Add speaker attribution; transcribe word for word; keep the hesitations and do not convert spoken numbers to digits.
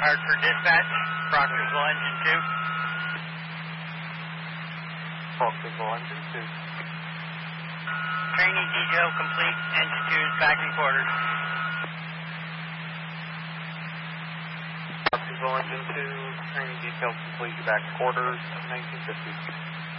Speaker 1: Hartford Dispatch, Proctorsville Engine two.
Speaker 2: Proctorsville Engine two.
Speaker 1: Training detail complete, Engine two is back in quarters.
Speaker 2: Proctorsville Engine two, training detail complete, back in quarters, nineteen fifty.